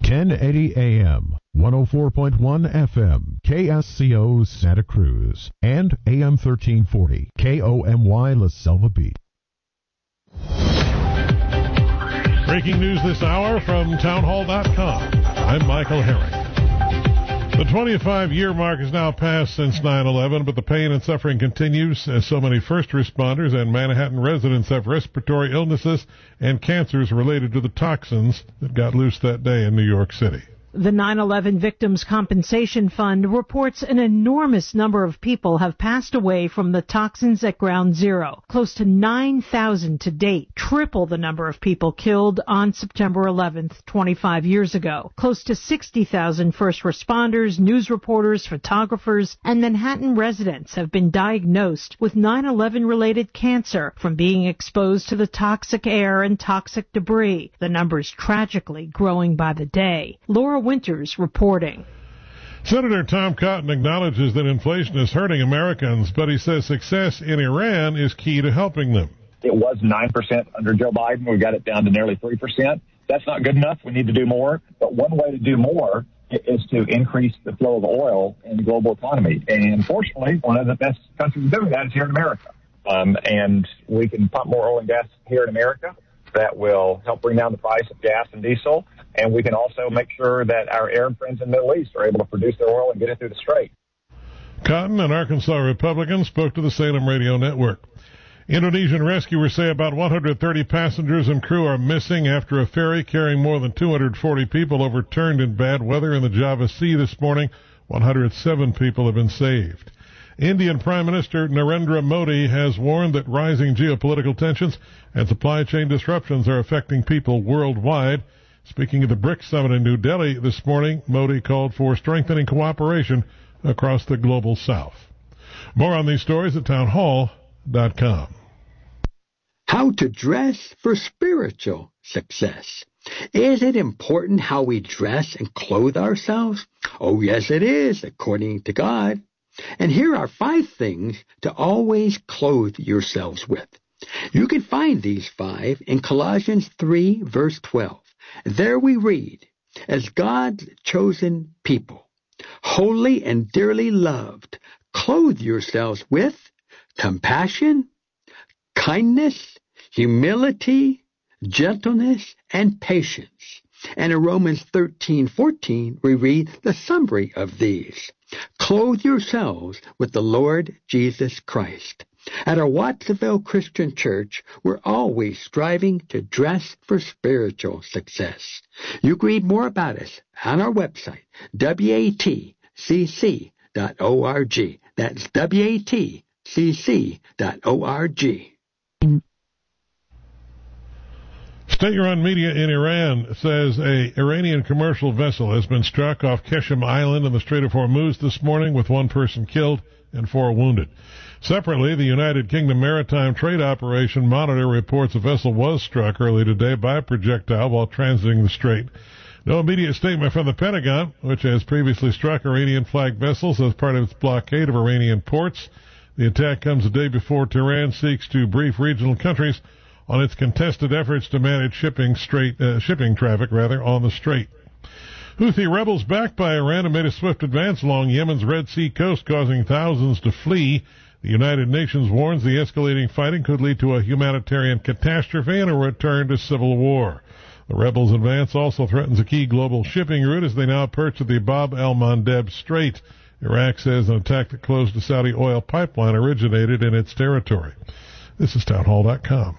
1080 AM, 104.1 FM, KSCO Santa Cruz, and AM 1340, KOMY La Selva Beach. Breaking news this hour from townhall.com. I'm Michael Herring. The 25-year mark is now passed since 9/11, but the pain and suffering continues as so many first responders and Manhattan residents have respiratory illnesses and cancers related to the toxins that got loose that day in New York City. The 9/11 Victims Compensation Fund reports an enormous number of people have passed away from the toxins at Ground Zero, close to 9,000 to date, triple the number of people killed on September 11th, 25 years ago. Close to 60,000 first responders, news reporters, photographers, and Manhattan residents have been diagnosed with 9/11-related cancer from being exposed to the toxic air and toxic debris, the numbers tragically growing by the day. Laura Winters reporting. Senator Tom Cotton acknowledges that inflation is hurting Americans, but he says success in Iran is key to helping them. It was 9% under Joe Biden. We got it down to nearly 3%. That's not good enough. We need to do more. But one way to do more is to increase the flow of oil in the global economy. And fortunately, one of the best countries doing that is here in America. And we can pump more oil and gas here in America. That will help bring down the price of gas and diesel. And we can also make sure that our Arab friends in the Middle East are able to produce their oil and get it through the Strait. Cotton, an Arkansas Republican, spoke to the Salem Radio Network. Indonesian rescuers say about 130 passengers and crew are missing after a ferry carrying more than 240 people overturned in bad weather in the Java Sea this morning. 107 people have been saved. Indian Prime Minister Narendra Modi has warned that rising geopolitical tensions and supply chain disruptions are affecting people worldwide. Speaking at the BRICS summit in New Delhi this morning, Modi called for strengthening cooperation across the global south. More on these stories at townhall.com. How to dress for spiritual success. Is it important how we dress and clothe ourselves? Oh, yes, it is, according to God. And here are 5 things to always clothe yourselves with. You can find these 5 in Colossians 3, verse 12. There we read, as God's chosen people, holy and dearly loved, clothe yourselves with compassion, kindness, humility, gentleness, and patience. And in Romans 13:14, we read the summary of these. Clothe yourselves with the Lord Jesus Christ. At our Watsonville Christian Church, we're always striving to dress for spiritual success. You can read more about us on our website, watcc.org. That's watcc.org. State-run media in Iran says a Iranian commercial vessel has been struck off Keshem Island in the Strait of Hormuz this morning with 1 person killed and 4 wounded. Separately, the United Kingdom Maritime Trade Operation Monitor reports a vessel was struck early today by a projectile while transiting the strait. No immediate statement from the Pentagon, which has previously struck Iranian-flagged vessels as part of its blockade of Iranian ports. The attack comes a day before Tehran seeks to brief regional countries on its contested efforts to manage shipping traffic on the strait. Houthi rebels backed by Iran have made a swift advance along Yemen's Red Sea coast, causing thousands to flee. The United Nations warns the escalating fighting could lead to a humanitarian catastrophe and a return to civil war. The rebels' advance also threatens a key global shipping route as they now approach the Bab el-Mandeb Strait. Iraq says an attack that closed a Saudi oil pipeline originated in its territory. This is townhall.com.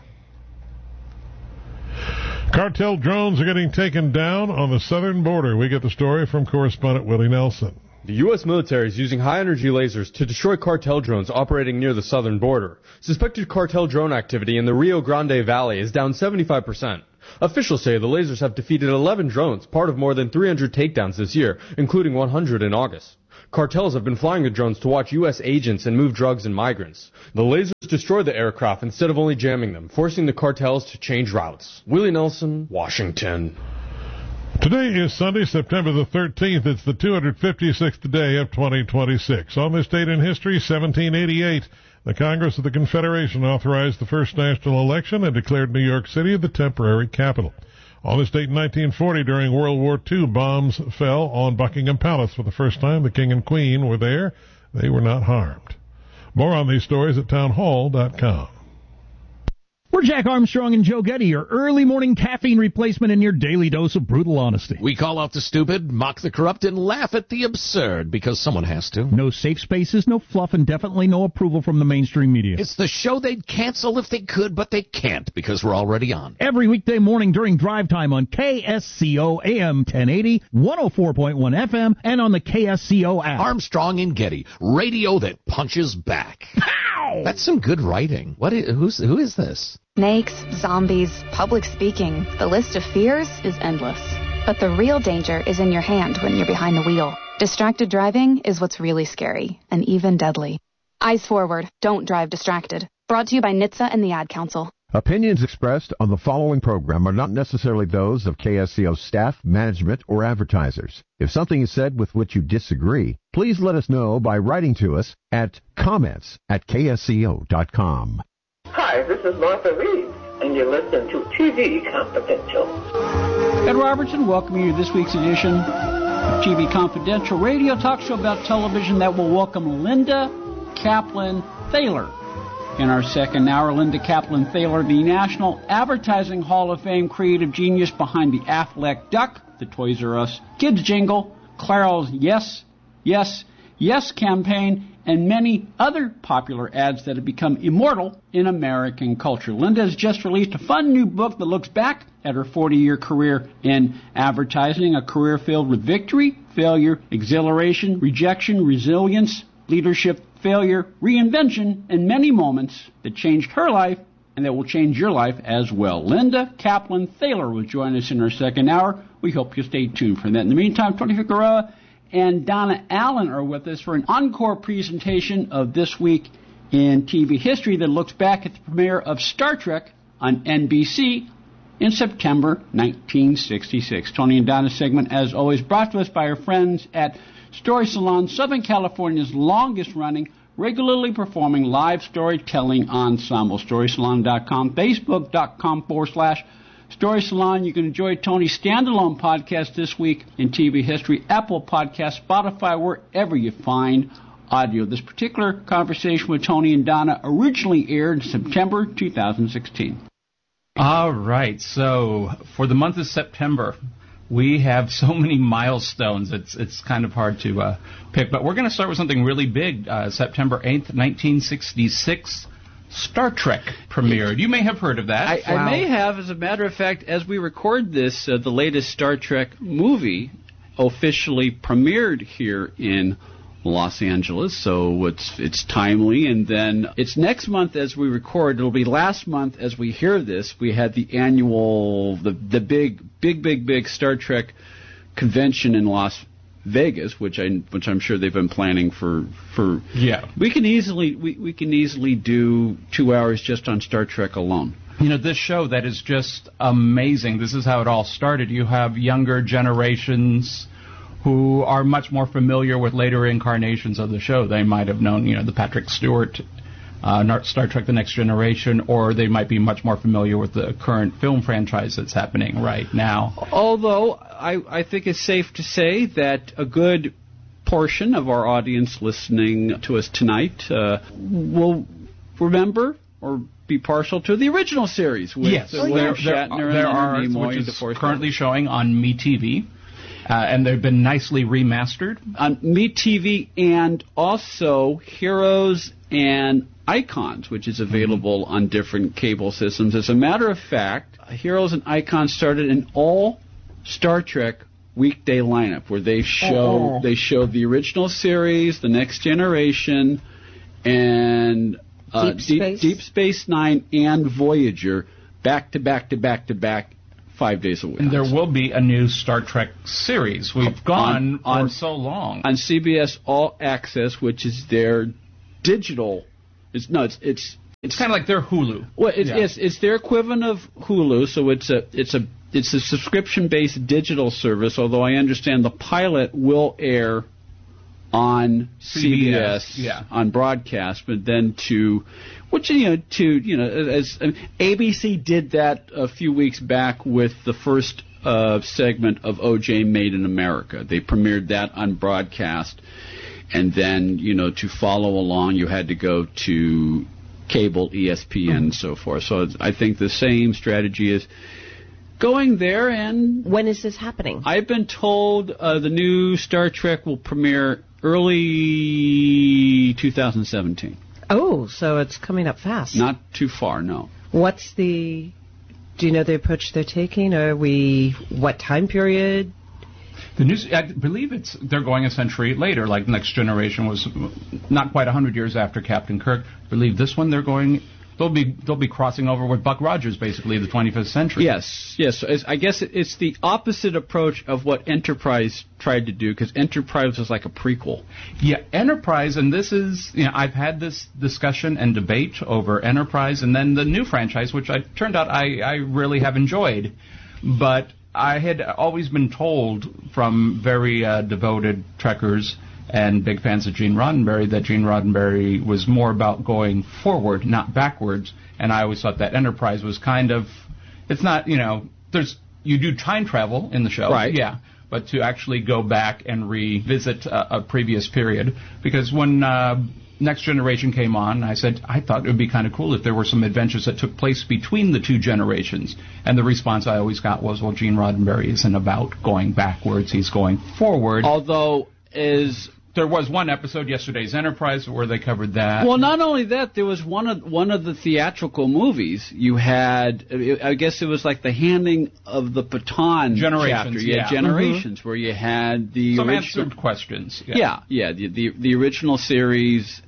Cartel drones are getting taken down on the southern border. We get the story from correspondent Willie Nelson. The U.S. military is using high-energy lasers to destroy cartel drones operating near the southern border. Suspected cartel drone activity in the Rio Grande Valley is down 75%. Officials say the lasers have defeated 11 drones, part of more than 300 takedowns this year, including 100 in August. Cartels have been flying the drones to watch U.S. agents and move drugs and migrants. The lasers destroy the aircraft instead of only jamming them, forcing the cartels to change routes. Willie Nelson, Washington. Today is Sunday, September the 13th. It's the 256th day of 2026. On this date in history, 1788, the Congress of the Confederation authorized the first national election and declared New York City the temporary capital. On this date in 1940, during World War II, bombs fell on Buckingham Palace for the first time. The King and Queen were there. They were not harmed. More on these stories at townhall.com. We're Jack Armstrong and Joe Getty, your early morning caffeine replacement and your daily dose of brutal honesty. We call out the stupid, mock the corrupt, and laugh at the absurd, because someone has to. No safe spaces, no fluff, and definitely no approval from the mainstream media. It's the show they'd cancel if they could, but they can't, because we're already on. Every weekday morning during drive time on KSCO AM 1080, 104.1 FM, and on the KSCO app. Armstrong and Getty, radio that punches back. Pow! That's some good writing. Who is this? Snakes, zombies, public speaking. The list of fears is endless. But the real danger is in your hand when you're behind the wheel. Distracted driving is what's really scary, and even deadly. Eyes forward. Don't drive distracted. Brought to you by NHTSA and the Ad Council. Opinions expressed on the following program are not necessarily those of KSCO staff, management, or advertisers. If something is said with which you disagree, please let us know by writing to us at comments@ksco.com. Hi, this is Martha Reed, and you're listening to TV Confidential. Ed Robertson, welcoming you to this week's edition of TV Confidential, radio talk show about television that will welcome Linda Kaplan-Thaler. In our second hour, Linda Kaplan-Thaler, the National Advertising Hall of Fame creative genius behind the Affleck Duck, the Toys R Us Kids jingle, Clairol's Yes, Yes, Yes campaign, and many other popular ads that have become immortal in American culture. Linda has just released a fun new book that looks back at her 40-year career in advertising, a career filled with victory, failure, exhilaration, rejection, resilience, leadership, failure, reinvention, and many moments that changed her life and that will change your life as well. Linda Kaplan-Thaler will join us in our second hour. We hope you'll stay tuned for that. In the meantime, Tony Figueroa and Donna Allen are with us for an encore presentation of This Week in TV History that looks back at the premiere of Star Trek on NBC in September 1966. Tony and Donna's segment, as always, brought to us by our friends at Story Salon, Southern California's longest-running, regularly performing live storytelling ensemble. StorySalon.com, Facebook.com/Story Salon. You can enjoy Tony's standalone podcast This Week in TV History, Apple Podcasts, Spotify, wherever you find audio. This particular conversation with Tony and Donna originally aired in September 2016. All right, so for the month of September, we have so many milestones, it's kind of hard to pick. But we're going to start with something really big. September 8th, 1966, Star Trek premiered. You may have heard of that. I may have. As a matter of fact, as we record this, the latest Star Trek movie officially premiered here in Los Angeles, so it's timely. And then it's next month as we record. It'll be last month as we hear this. We had the annual, the big Star Trek convention in Las Vegas, which I'm sure they've been planning for. Yeah. We can easily do 2 hours just on Star Trek alone. You know, this show that is just amazing. This is how it all started. You have younger generations who are much more familiar with later incarnations of the show. They might have known, the Patrick Stewart, Star Trek The Next Generation, or they might be much more familiar with the current film franchise that's happening right now. Although, I think it's safe to say that a good portion of our audience listening to us tonight will remember or be partial to the original series with William Shatner there and are, Nimoy, which is currently showing on MeTV. And they've been nicely remastered. On MeTV, and also Heroes and Icons, which is available on different cable systems. As a matter of fact, Heroes and Icons started an all Star Trek weekday lineup where they show the original series, The Next Generation, and Deep Space Nine and Voyager back to back 5 days a week. And there will be a new Star Trek series. We've gone for so long. On CBS All Access, which is their digital. It's kind of like their Hulu. Well, it's their equivalent of Hulu, so it's a subscription-based digital service, although I understand the pilot will air on CBS on broadcast, but then as ABC did that a few weeks back with the first segment of O.J. Made in America. They premiered that on broadcast, and then to follow along, you had to go to cable, ESPN, and so forth. So I think the same strategy is going there. And when is this happening? I've been told the new Star Trek will premiere early 2017. Oh, so it's coming up fast. Not too far, no. Do you know the approach they're taking? What time period? The news, I believe they're going a century later, like Next Generation was not quite 100 years after Captain Kirk. I believe this one they'll be crossing over with Buck Rogers, basically, the 25th century. Yes. I guess it's the opposite approach of what Enterprise tried to do, because Enterprise was like a prequel. Yeah, Enterprise, and this is, I've had this discussion and debate over Enterprise and then the new franchise, which turned out I really have enjoyed. But I had always been told from very devoted Trekkers and big fans of Gene Roddenberry that Gene Roddenberry was more about going forward, not backwards. And I always thought that Enterprise was kind of, it's not, you do time travel in the show. Right. Yeah. But to actually go back and revisit a previous period. Because when Next Generation came on, I said, I thought it would be kind of cool if there were some adventures that took place between the two generations. And the response I always got was, well, Gene Roddenberry isn't about going backwards, he's going forward. Although, there was one episode, Yesterday's Enterprise, where they covered that. Well, not only that, there was one of the theatrical movies you had. I guess it was like the handing of the baton Generations, chapter. Generations, where you had the some original answered questions. The original series.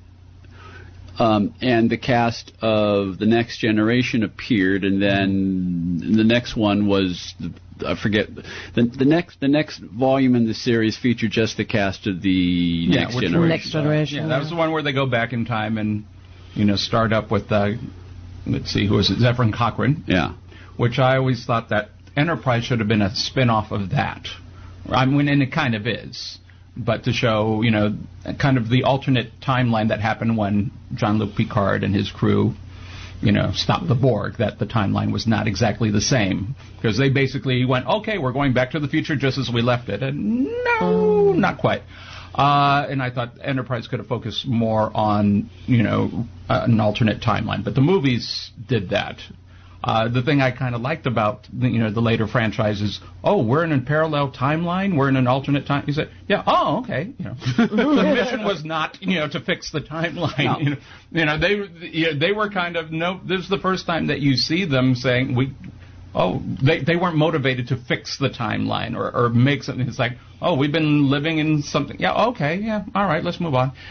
And the cast of The Next Generation appeared, and then the next one was I forget the next volume in the series featured just the cast of the Next Generation. Next Generation. Yeah, that was the one where they go back in time and start up with let's see, who is it? Zefram Cochrane. Yeah, which I always thought that Enterprise should have been a spin-off of that. I mean, and it kind of is. But to show, kind of the alternate timeline that happened when Jean-Luc Picard and his crew, stopped the Borg, that the timeline was not exactly the same. Because they basically went, okay, we're going back to the future just as we left it. And no, not quite. And I thought Enterprise could have focused more on, an alternate timeline. But the movies did that. The thing I kind of liked about the later franchises, we're in a parallel timeline, we're in an alternate time. You say, okay. The mission was not to fix the timeline. No. They were kind of this is the first time that you see them saying they weren't motivated to fix the timeline or make something. It's like, we've been living in something. Yeah, okay, yeah, all right, let's move on.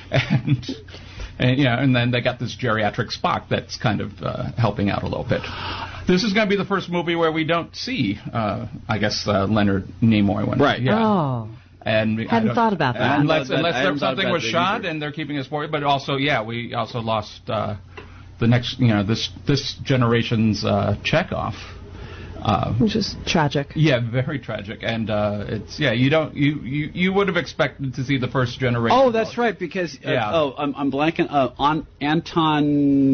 And then they got this geriatric Spock that's kind of helping out a little bit. This is going to be the first movie where we don't see, Leonard Nimoy. Right. Yeah. Oh. And hadn't thought about that. Unless something was shot and they're keeping us for it. But also, we also lost the next, this generation's Chekhov. Which is tragic. Yeah, very tragic, and it's you would have expected to see the first generation. Oh, that's right, because I'm blanking on Anton.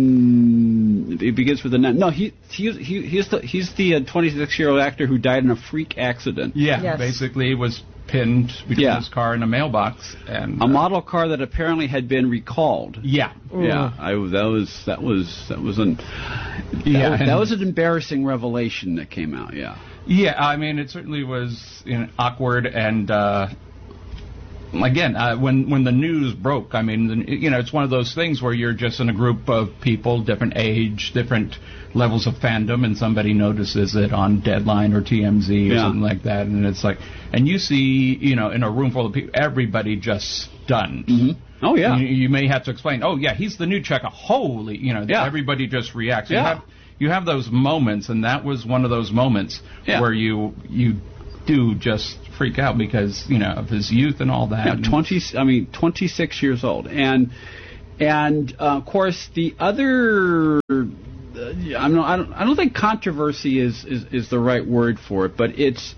It begins with a name. No, he's the 26-year-old actor who died in a freak accident. Yeah, yes. Basically was pinned between his car and a mailbox, and a model car that apparently had been recalled. Yeah. That was an embarrassing revelation that came out. Yeah, I mean, it certainly was awkward, and again, when the news broke, I mean, it's one of those things where you're just in a group of people, different age, different levels of fandom, and somebody notices it on Deadline or TMZ or something like that, and it's like, and you see, in a room full of people, everybody just stunned. Mm-hmm. Oh, yeah. You may have to explain, he's the new Chekhov. Holy, everybody just reacts. Yeah. You have those moments, and that was one of those moments where you do just freak out because, of his youth and all that. 26 years old. And of course, the other I don't think controversy is the right word for it, but it's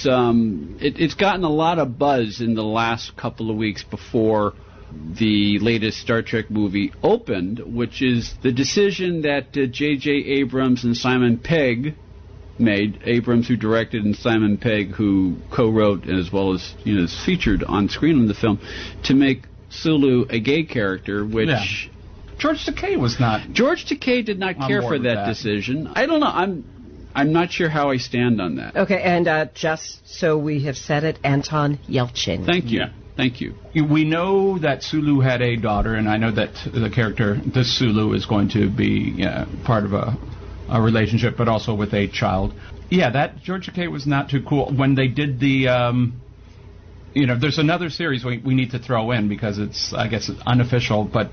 gotten a lot of buzz in the last couple of weeks before the latest Star Trek movie opened, which is the decision that J.J. Abrams and Simon Pegg made. Abrams, who directed, and Simon Pegg, who co-wrote as well as is featured on screen in the film, to make Sulu a gay character, which. Yeah. George Takei was not. George Takei did not care for that decision. I don't know. I'm not sure how I stand on that. Okay, and just so we have said it, Anton Yelchin. Thank you. Yeah. Thank you. We know that Sulu had a daughter, and I know that the character, this Sulu, is going to be part of a relationship, but also with a child. Yeah, that George Takei was not too cool. When they did the, there's another series we need to throw in because it's, I guess, it's unofficial, but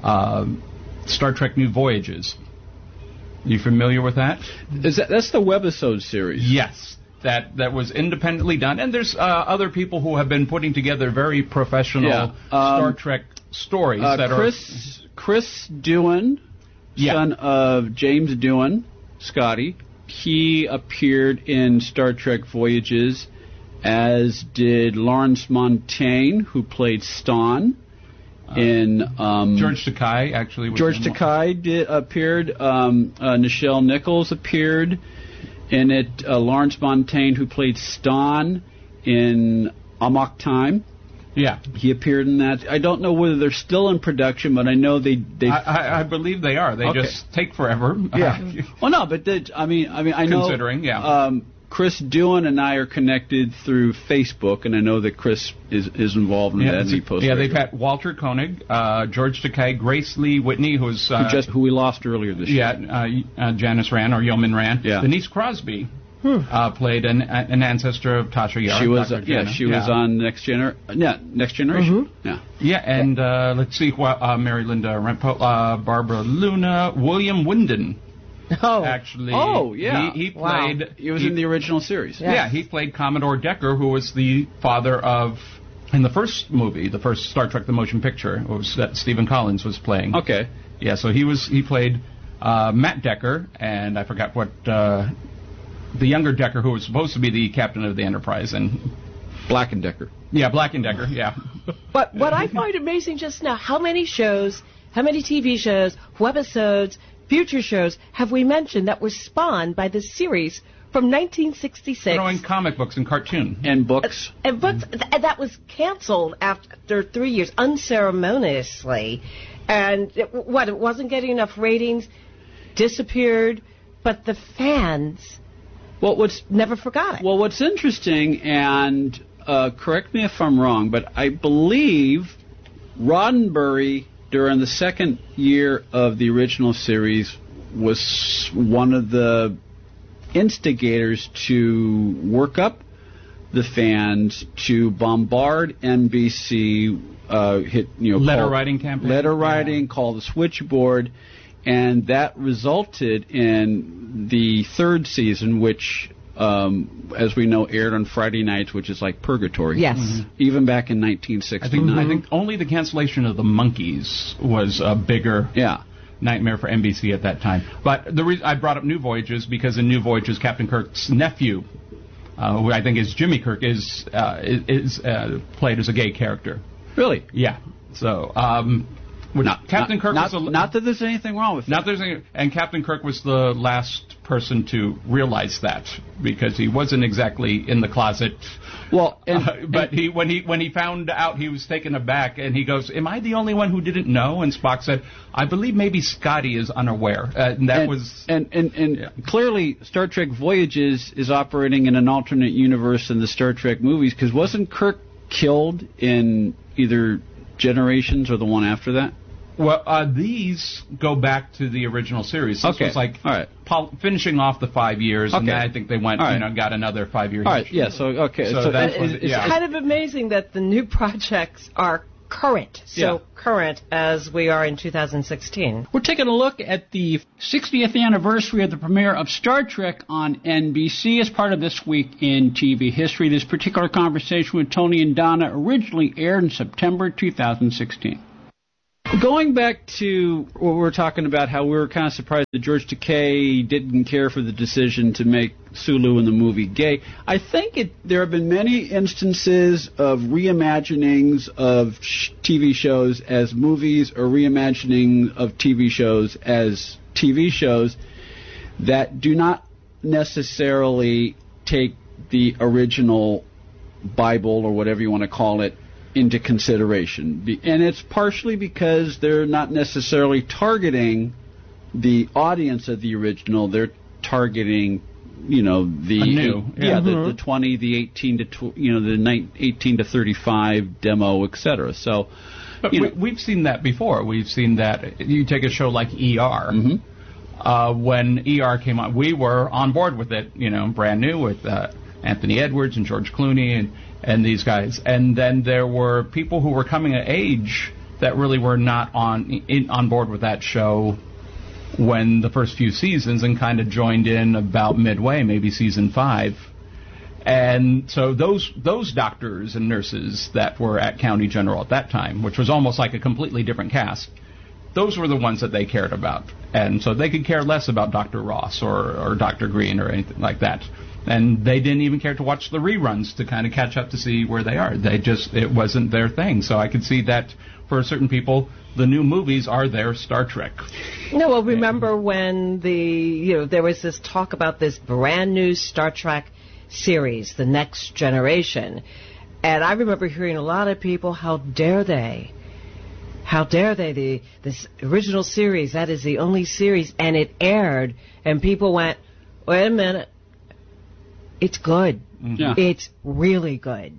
Star Trek New Voyages. You familiar with that? That's the webisode series? Yes. That was independently done, and there's other people who have been putting together very professional Star Trek stories Chris Doohan, son of James Doohan, Scotty. He appeared in Star Trek Voyages, as did Lawrence Montaigne, who played Stonn. In George Takei actually. George Takei appeared. Nichelle Nichols appeared in it. Lawrence Montaigne, who played Stonn in Amok Time. Yeah, he appeared in that. I don't know whether they're still in production, but I know they. I believe they are. They just take forever. Yeah. Well, no, but I mean, I know. Considering, yeah. Chris Doohan and I are connected through Facebook, and I know that Chris is involved in that. And he posts they've had Walter Koenig, George Takei, Grace Lee Whitney, who's who we lost earlier this year. Yeah, Janice Rand or Yeoman Rand. Yeah. Denise Crosby played an ancestor of Tasha Yar. She was was on Next Generation. Mm-hmm. Yeah, and let's see, Mary Linda Rempel, Barbara Luna, William Winden. Oh, actually. Oh, yeah. He played. Wow. He was in the original series. Yes. Yeah, he played Commodore Decker, who was the father of, in the first movie, the first Star Trek the Motion Picture, was that Stephen Collins was playing. Okay. Yeah, so he played Matt Decker, and I forgot what the younger Decker, who was supposed to be the captain of the Enterprise, and Black and Decker. Yeah, Black and Decker. Yeah. But what I find amazing just now, how many shows, how many TV shows, webisodes, future shows have we mentioned that were spawned by this series from 1966? Throwing comic books and cartoon. And books. And books. That was canceled after 3 years, unceremoniously. And it wasn't getting enough ratings, disappeared, but the fans never forgot it. Well, what's interesting, and correct me if I'm wrong, but I believe Roddenberry, during the second year of the original series, was one of the instigators to work up the fans to bombard NBC, letter writing campaign, call the switchboard, and that resulted in the third season, which, as we know, aired on Friday nights, which is like purgatory. Yes. Mm-hmm. Even back in 1969. I think only the cancellation of the Monkees was a bigger nightmare for NBC at that time. But the reason I brought up New Voyages, because in New Voyages, Captain Kirk's nephew, who I think is Jimmy Kirk, is played as a gay character. Really? Yeah. So, Captain Kirk was not that there's anything wrong with that. And Captain Kirk was the last person to realize that, because he wasn't exactly in the closet. Well, when he found out, he was taken aback, and he goes, "Am I the only one who didn't know?" And Spock said, "I believe maybe Scotty is unaware." Clearly, Star Trek Voyages is operating in an alternate universe in the Star Trek movies, because wasn't Kirk killed in either Generations or the one after that? Well, these go back to the original series. This was like finishing off the 5 years, and then I think they went, got another 5 years. All right, yeah, so it's kind of amazing that the new projects are current, current as we are in 2016. We're taking a look at the 60th anniversary of the premiere of Star Trek on NBC as part of This Week in TV History. This particular conversation with Tony and Donna originally aired in September 2016. Going back to what we were talking about, how we were kind of surprised that George Takei didn't care for the decision to make Sulu in the movie gay. I think there have been many instances of reimaginings of TV shows as movies or reimagining of TV shows as TV shows that do not necessarily take the original Bible or whatever you want to call it into consideration. And it's partially because they're not necessarily targeting the audience of the original. They're targeting, the new, the 20, the 18 to the 18 to 35 demo, etc. So, but we've seen that before. We've seen that. You take a show like ER. Mm-hmm. When ER came out, we were on board with it. Brand new with Anthony Edwards and George Clooney and these guys. And then there were people who were coming of age that really were not on board with that show when the first few seasons, and kind of joined in about midway, maybe season 5. And so those doctors and nurses that were at County General at that time, which was almost like a completely different cast, those were the ones that they cared about. And so they could care less about Dr. Ross or Dr. Green or anything like that. And they didn't even care to watch the reruns to kind of catch up to see where they are. It wasn't their thing. So I could see that for certain people, the new movies are their Star Trek. No, well, remember when there was this talk about this brand new Star Trek series, The Next Generation. And I remember hearing a lot of people, how dare they? How dare they? This original series, that is the only series, and it aired, and people went, wait a minute, it's good. Yeah. It's really good.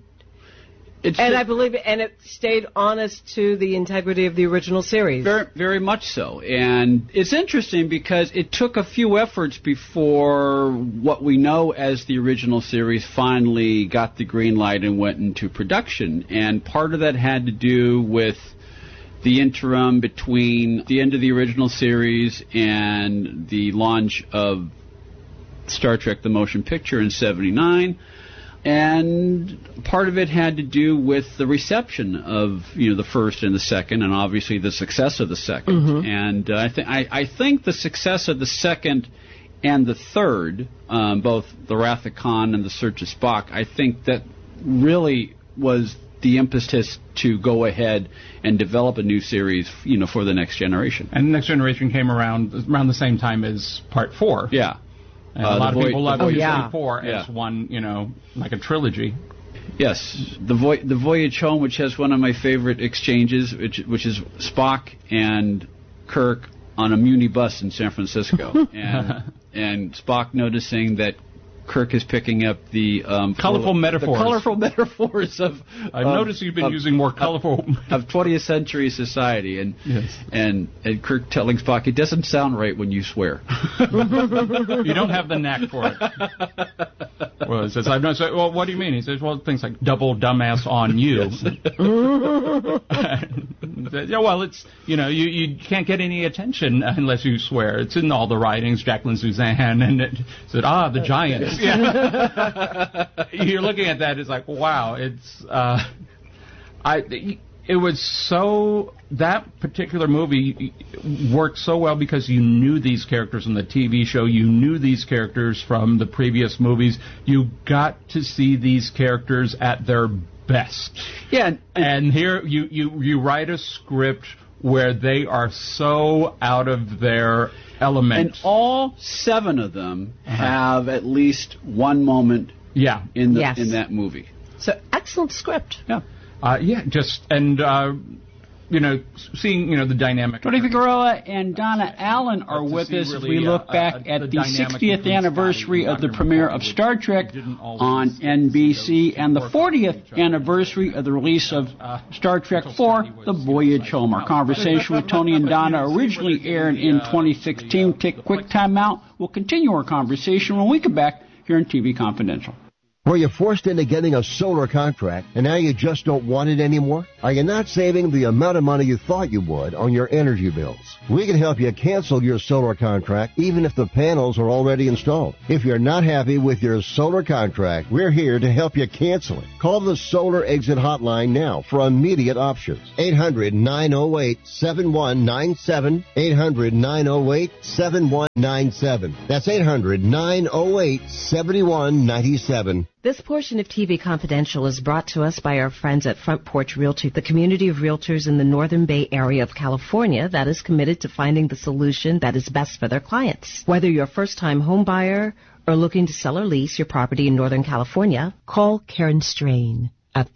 I believe it, and it stayed honest to the integrity of the original series. Very, very much so. And it's interesting because it took a few efforts before what we know as the original series finally got the green light and went into production. And part of that had to do with the interim between the end of the original series and the launch of Star Trek The Motion Picture in 1979. And part of it had to do with the reception of the first and the second, and obviously the success of the second. Mm-hmm. And I think the success of the second and the third, both The Wrath of Khan and The Search of Spock, I think that really was the impetus to go ahead and develop a new series, for the Next Generation. And the Next Generation came around the same time as Part 4. Yeah. And a lot of people love Voyage 4 as one, like a trilogy. Yes, the Voyage Home, which has one of my favorite exchanges, which is Spock and Kirk on a Muni bus in San Francisco, and Spock noticing that Kirk is picking up the colorful metaphors. The colorful metaphors of. I've noticed you've been using more colorful of 20th century society, and yes. and Kirk telling Spock, it doesn't sound right when you swear. You don't have the knack for it. Well, he says, I've noticed. Well, what do you mean? He says, well, things like double dumbass on you. Yeah, well, it's you can't get any attention unless you swear. It's in all the writings, Jacqueline Suzanne, and it said, the Giants. Yeah. You're looking at that, it's like, wow, it's it was so, that particular movie worked so well because you knew these characters in the TV show, you knew these characters from the previous movies, you got to see these characters at their best. Yeah, and here you write a script where they are so out of their element. And all 7 of them have at least one moment in that movie. So, excellent script. Yeah. Seeing, the dynamic. Tony Figueroa and Donna Allen are with us as we look back at the 60th anniversary of the premiere of Star Trek on NBC and the 40th anniversary of the release of Star Trek IV, The Voyage Home. Our conversation with Tony and Donna originally aired in 2016. We'll take a quick time out. We'll continue our conversation when we come back here on TV Confidential. Were you forced into getting a solar contract and now you just don't want it anymore? Are you not saving the amount of money you thought you would on your energy bills? We can help you cancel your solar contract even if the panels are already installed. If you're not happy with your solar contract, we're here to help you cancel it. Call the Solar Exit Hotline now for immediate options. 800-908-7197. 800-908-7197. That's 800-908-7197. This portion of TV Confidential is brought to us by our friends at Front Porch Realty, the community of realtors in the Northern Bay area of California that is committed to finding the solution that is best for their clients. Whether you're a first-time home buyer or looking to sell or lease your property in Northern California, call Karen Strain at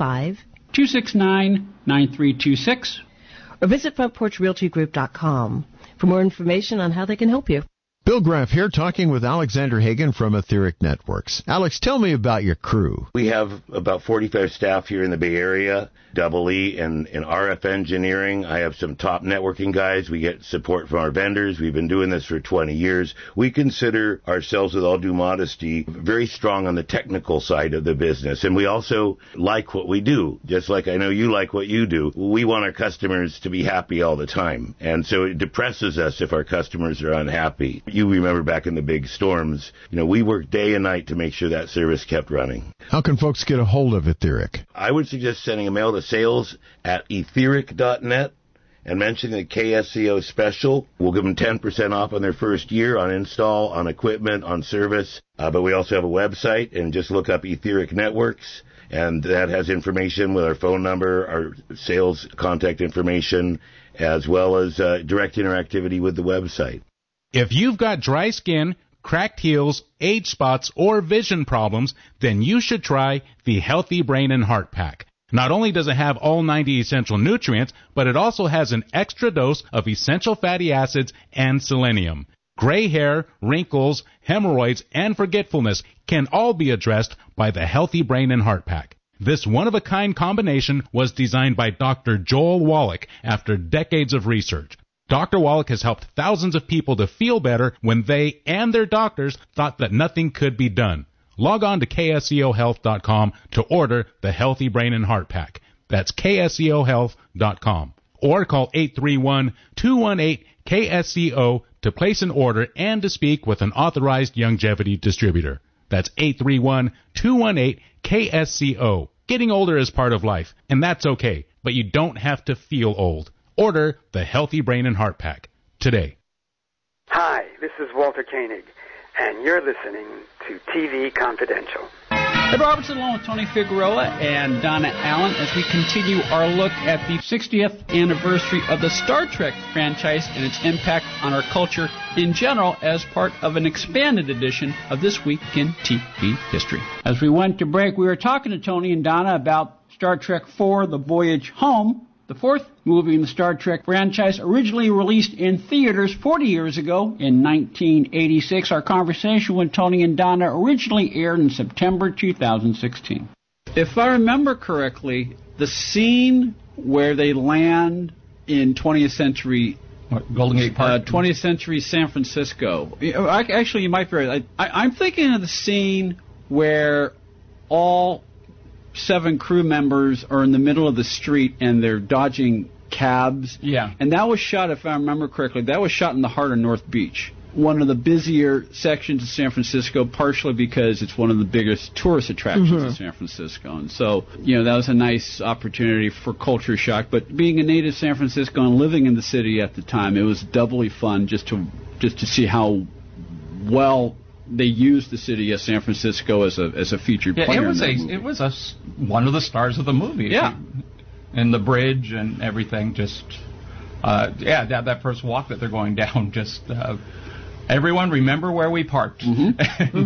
415-269-9326 or visit frontporchrealtygroup.com for more information on how they can help you. Bill Graff here, talking with Alexander Hagan from Etheric Networks. Alex, tell me about your crew. We have about 45 staff here in the Bay Area, Double E and RF engineering. I have some top networking guys. We get support from our vendors. We've been doing this for 20 years. We consider ourselves, with all due modesty, very strong on the technical side of the business. And we also like what we do. Just like I know you like what you do. We want our customers to be happy all the time. And so it depresses us if our customers are unhappy. You remember back in the big storms, we worked day and night to make sure that service kept running. How can folks get a hold of Etheric? I would suggest sending a mail to sales@etheric.net and mentioning the KSCO special. We'll give them 10% off on their first year on install, on equipment, on service. But we also have a website, and just look up Etheric Networks. And that has information with our phone number, our sales contact information, as well as direct interactivity with the website. If you've got dry skin, cracked heels, age spots, or vision problems, then you should try the Healthy Brain and Heart Pack. Not only does it have all 90 essential nutrients, but it also has an extra dose of essential fatty acids and selenium. Gray hair, wrinkles, hemorrhoids, and forgetfulness can all be addressed by the Healthy Brain and Heart Pack. This one-of-a-kind combination was designed by Dr. Joel Wallach after decades of research. Dr. Wallach has helped thousands of people to feel better when they and their doctors thought that nothing could be done. Log on to kscohealth.com to order the Healthy Brain and Heart Pack. That's kscohealth.com. Or call 831-218-KSCO to place an order and to speak with an authorized longevity distributor. That's 831-218-KSCO. Getting older is part of life, and that's okay, but you don't have to feel old. Order the Healthy Brain and Heart Pack today. Hi, this is Walter Koenig, and you're listening to TV Confidential. Ed Robertson along with Tony Figueroa and Donna Allen as we continue our look at the 60th anniversary of the Star Trek franchise and its impact on our culture in general as part of an expanded edition of This Week in TV History. As we went to break, we were talking to Tony and Donna about Star Trek IV, The Voyage Home, the fourth movie in the Star Trek franchise, originally released in theaters 40 years ago in 1986. Our conversation with Tony and Donna originally aired in September 2016. If I remember correctly, the scene where they land in 20th century Golden Gate Park, 20th century San Francisco. Actually, you might be right. I'm thinking of the scene where all 7 crew members are in the middle of the street and they're dodging cabs. Yeah. And that was shot, if I remember correctly, that was shot in the heart of North Beach. One of the busier sections of San Francisco, partially because it's one of the biggest tourist attractions of San Francisco. And so, that was a nice opportunity for culture shock. But being a native San Francisco and living in the city at the time, it was doubly fun just to see how well they used the city of San Francisco as a featured player. It was one of the stars of the movie. Yeah, and the bridge and everything. Just that first walk that they're going down. Just everyone remember where we parked, and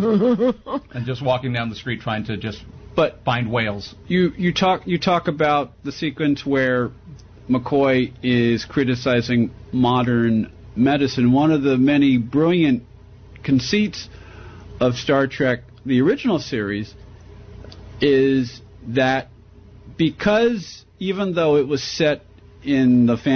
just walking down the street trying to just find whales. You talk about the sequence where McCoy is criticizing modern medicine. One of the many brilliant conceits of Star Trek, the original series, is that because even though it was set in the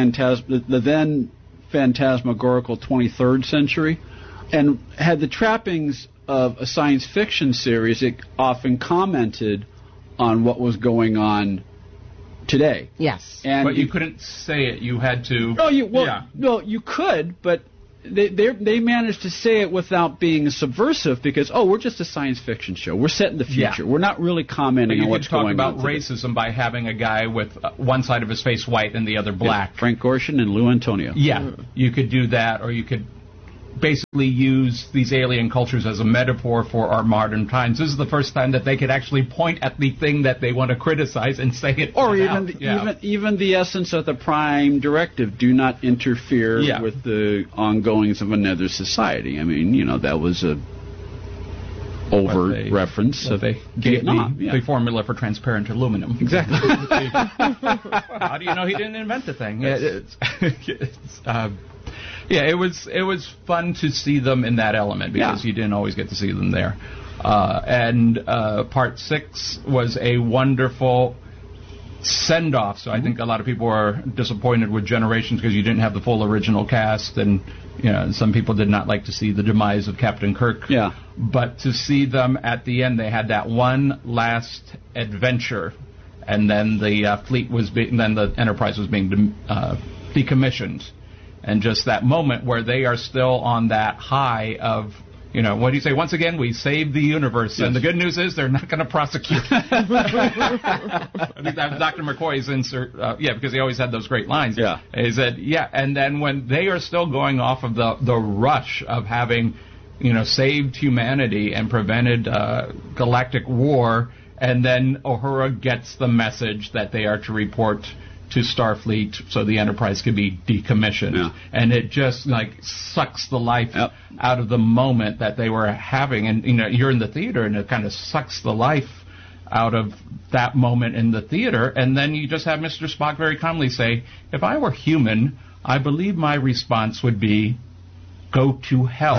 then phantasmagorical 23rd century and had the trappings of a science fiction series, it often commented on what was going on today. Yes. And but you couldn't say it. You had to. No, you could, but they managed to say it without being subversive because, we're just a science fiction show. We're set in the future. We're not really commenting on what's going on. You could talk about racism by having a guy with one side of his face white and the other black. Yeah, Frank Gorshin and Lou Antonio. Yeah, you could do that, or you could basically use these alien cultures as a metaphor for our modern times. This is the first time that they could actually point at the thing that they want to criticize and say it. Or even the essence of the Prime Directive: do not interfere with the ongoings of another society. I mean, that was a reference of Vietnam. The formula for transparent aluminum. Exactly. How do you know he didn't invent the thing? It was fun to see them in that element because you didn't always get to see them there. And Part 6 was a wonderful send-off. So I think a lot of people are disappointed with Generations because you didn't have the full original cast, and some people did not like to see the demise of Captain Kirk. Yeah. But to see them at the end, they had that one last adventure, and then the then the Enterprise was being decommissioned. And just that moment where they are still on that high of, what do you say? Once again, we saved the universe. Yes. And the good news is they're not going to prosecute. I think that was Dr. McCoy's insert. Because he always had those great lines. Yeah. He said, and then when they are still going off of the rush of having, saved humanity and prevented galactic war, and then Uhura gets the message that they are to report to Starfleet so the Enterprise could be decommissioned. Yeah. And it just sucks the life out of the moment that they were having. And you're in the theater and it kind of sucks the life out of that moment in the theater. And then you just have Mr. Spock very calmly say, if I were human, I believe my response would be, go to hell.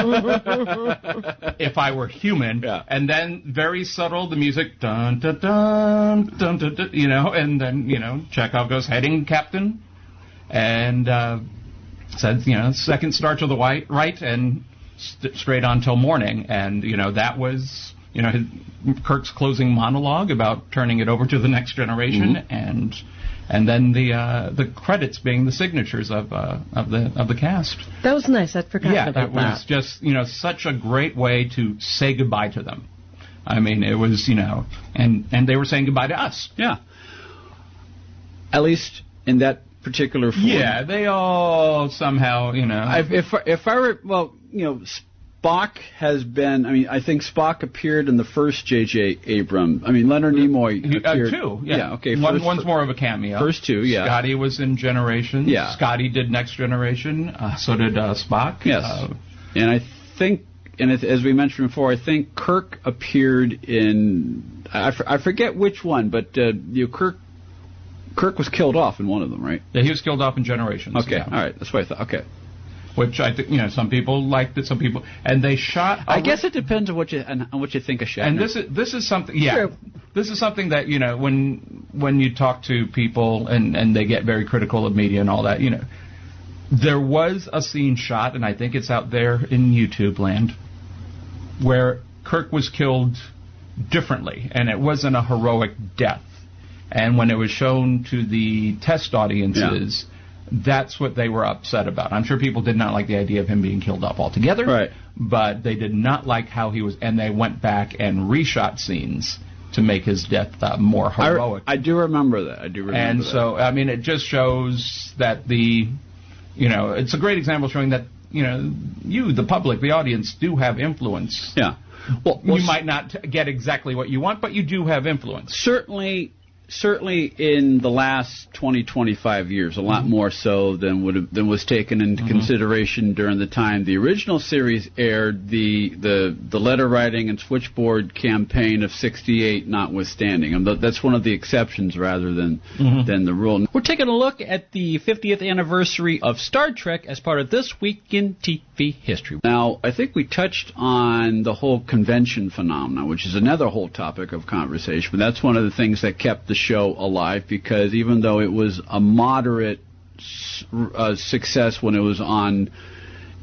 If I were human. Yeah. And then very subtle, the music, dun, dun, dun, dun, dun, dun, and then, Chekhov goes, heading captain, and said, second star to the right, and straight on till morning. And, that was, Kirk's closing monologue about turning it over to the next generation, and then the credits being the signatures of the cast. That was nice. I'd forgotten about that. Yeah, it was just such a great way to say goodbye to them. I mean, it was and they were saying goodbye to us. Yeah. At least in that particular form. Yeah, they all somehow If I were Spock has been. I mean, I think Spock appeared in the first J.J. Abrams. I mean, Leonard Nimoy appeared. Two. Yeah. Okay. One's more of a cameo. First two. Yeah. Scotty was in Generations. Yeah. Scotty did Next Generation. So did Spock. Yes. And I think, as we mentioned before, I think Kirk appeared in. I forget which one, but Kirk was killed off in one of them, right? Yeah, he was killed off in Generations. Okay. All right. That's what I thought. Okay. Which I think some people liked it, some people, and they shot. I guess it depends on what you think of Shatner. And this is something. Yeah, true. This is something that when you talk to people and they get very critical of media and all that, there was a scene shot, and I think it's out there in YouTube land, where Kirk was killed differently, and it wasn't a heroic death. And when it was shown to the test audiences. Yeah. That's what they were upset about. I'm sure people did not like the idea of him being killed off altogether. Right. But they did not like how he was, and they went back and reshot scenes to make his death more heroic. I do remember that. And so, I mean, it just shows that it's a great example showing that, you, the public, the audience, do have influence. Yeah. Well, you might not get exactly what you want, but you do have influence. Certainly in the last 20-25 years, a lot more so than was taken into consideration during the time the original series aired, the letter writing and switchboard campaign of '68 notwithstanding. And that's one of the exceptions rather than the rule. We're taking a look at the 50th anniversary of Star Trek as part of This Week in TV History. Now, I think we touched on the whole convention phenomenon, which is another whole topic of conversation, but that's one of the things that kept the show alive, because even though it was a moderate success when it was on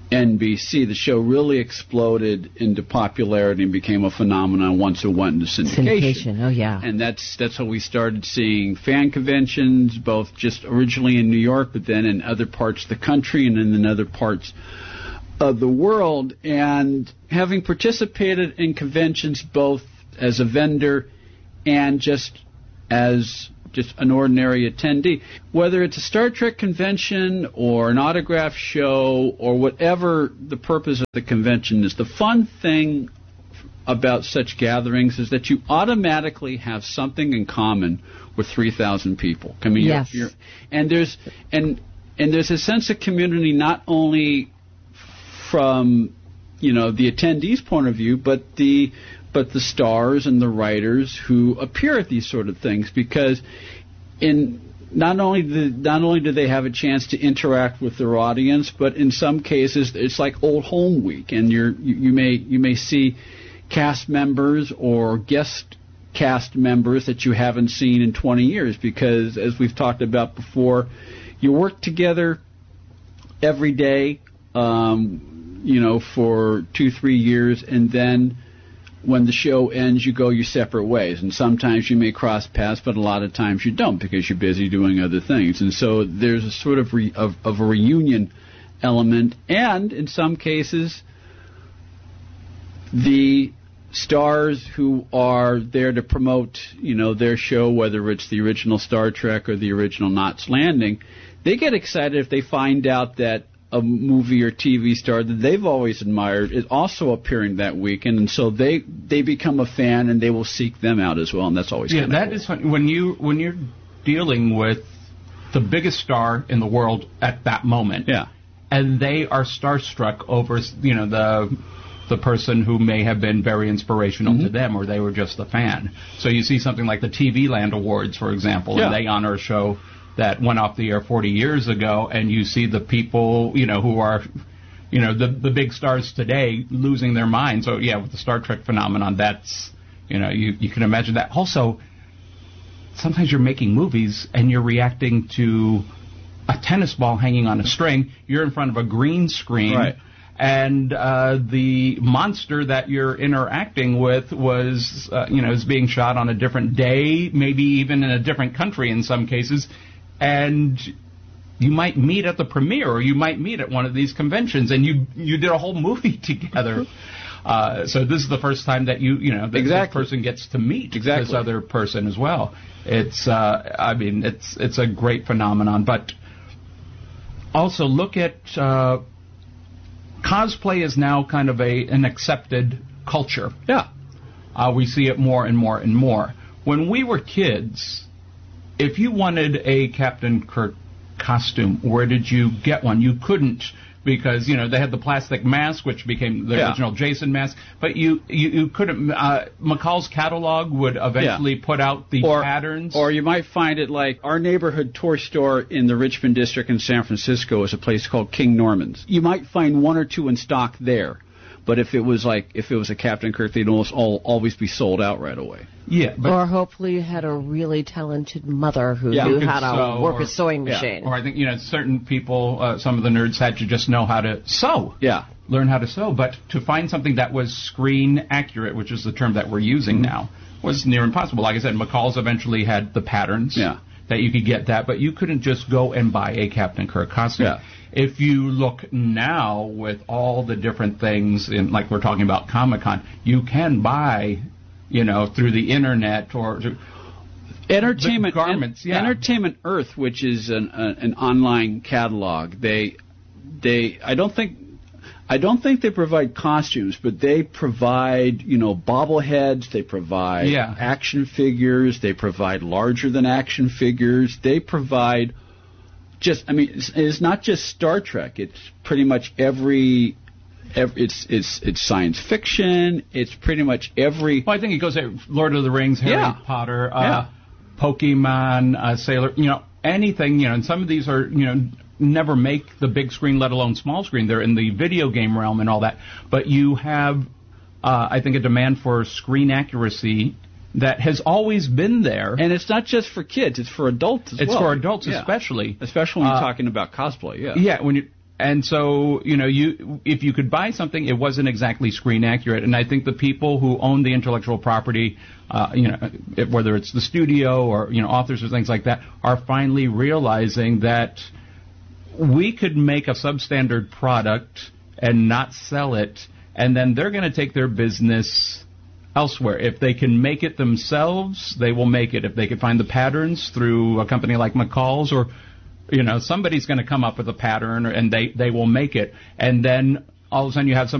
NBC, the show really exploded into popularity and became a phenomenon once it went into syndication. Oh, yeah. And that's how we started seeing fan conventions, both just originally in New York, but then in other parts of the country and then in other parts of the world. And having participated in conventions both as a vendor and just as an ordinary attendee, whether it's a Star Trek convention or an autograph show or whatever the purpose of the convention is, the fun thing about such gatherings is that you automatically have something in common with 3,000 people. I mean, yes. And there's a sense of community not only from the attendees' point of view, but the stars and the writers who appear at these sort of things, because not only do they have a chance to interact with their audience, but in some cases it's like Old Home Week, and you may see cast members or guest cast members that you haven't seen in 20 years, because as we've talked about before, you work together every day, for 2-3 years, and then when the show ends, you go your separate ways. And sometimes you may cross paths, but a lot of times you don't because you're busy doing other things. And so there's a sort of a reunion element. And in some cases, the stars who are there to promote, their show, whether it's the original Star Trek or the original Knots Landing, they get excited if they find out that a movie or TV star that they've always admired is also appearing that weekend, and so they become a fan and they will seek them out as well, and that's always that cool. is fun. When you're dealing with the biggest star in the world at that moment, and they are starstruck over the person who may have been very inspirational to them, or they were just a fan. So you see something like the TV Land Awards, for example, and they honor a show that went off the air 40 years ago, and you see the people, who are, the big stars today losing their minds. So, with the Star Trek phenomenon, that's, you can imagine that. Also, sometimes you're making movies and you're reacting to a tennis ball hanging on a string. You're in front of a green screen. Right. And the monster that you're interacting with was, is being shot on a different day, maybe even in a different country in some cases. And you might meet at the premiere, or you might meet at one of these conventions, and you did a whole movie together. So this is the first time that this person gets to meet this other person as well. It's it's a great phenomenon. But also look at cosplay is now kind of an accepted culture. Yeah, we see it more and more and more. When we were kids, if you wanted a Captain Kirk costume, where did you get one? You couldn't, because they had the plastic mask, which became the original Jason mask. But you couldn't. McCall's catalog would eventually put out the patterns, or you might find it like our neighborhood toy store in the Richmond district in San Francisco is a place called King Norman's. You might find one or two in stock there. But if it was a Captain Kirk, they'd almost always be sold out right away. Yeah, or hopefully you had a really talented mother who knew how to work a sewing machine. Or I think certain people, some of the nerds had to just know how to sew. Yeah, learn how to sew. But to find something that was screen accurate, which is the term that we're using now, was near impossible. Like I said, McCall's eventually had the patterns. Yeah. That you could get that, but you couldn't just go and buy a Captain Kirk costume. Yeah. If you look now with all the different things, like we're talking about Comic-Con, you can buy, through the internet or Entertainment garments. Entertainment Earth, which is an online catalog. I don't think they provide costumes, but they provide, bobbleheads, they provide action figures, they provide larger than action figures, they provide it's not just Star Trek, it's pretty much every it's science fiction, it's pretty much every... Well, I think it goes to Lord of the Rings, Harry Potter, Pokemon, Sailor, anything, and some of these are, never make the big screen, let alone small screen. They're in the video game realm and all that. But you have, I think, a demand for screen accuracy that has always been there. And it's not just for kids; it's for adults as well. It's for adults especially. Especially when you're talking about cosplay. Yeah. And so, if you could buy something, it wasn't exactly screen accurate. And I think the people who own the intellectual property, whether it's the studio or, authors or things like that, are finally realizing that we could make a substandard product and not sell it, and then they're going to take their business elsewhere. If they can make it themselves, they will make it. If they can find the patterns through a company like McCall's or somebody's going to come up with a pattern and they will make it. And then all of a sudden you have somebody